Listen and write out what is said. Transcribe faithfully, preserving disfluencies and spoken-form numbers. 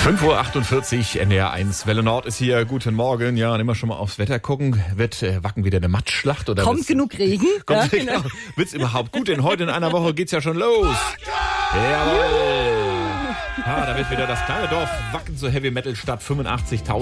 fünf Uhr achtundvierzig, N D R eins, Welle Nord ist hier. Guten Morgen. Ja, und immer schon mal aufs Wetter gucken. Wird äh, Wacken wieder eine Matschschlacht? Oder kommt genug Regen? Kommt Ja, genau. Wird's überhaupt gut? Denn heute in einer Woche geht's ja schon los. Jawohl. Ah, da wird wieder das kleine Dorf Wacken zur Heavy Metal Stadt. fünfundachtzigtausend